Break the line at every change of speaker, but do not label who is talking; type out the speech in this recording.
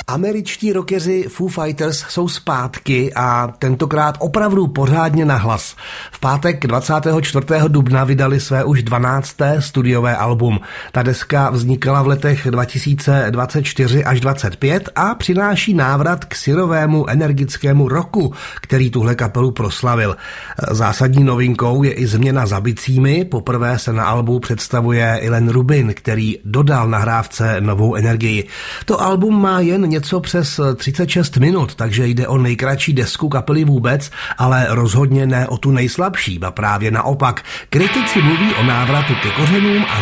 Američtí rockeři Foo Fighters jsou zpátky a tentokrát opravdu pořádně nahlas. V pátek 24. dubna vydali své už 12. studiové album. Ta deska vznikala v letech 2024 až 2025 a přináší návrat k syrovému energickému rocku, který tuhle kapelu proslavil. Zásadní novinkou je i změna za bicími. Poprvé se na albu představuje Ilan Rubin, který dodal nahrávce novou energii. To album má jen něco přes 36 minut, takže jde o nejkratší desku kapely vůbec, ale rozhodně ne o tu nejslabší, a právě naopak. Kritici mluví o návratu ke kořenům a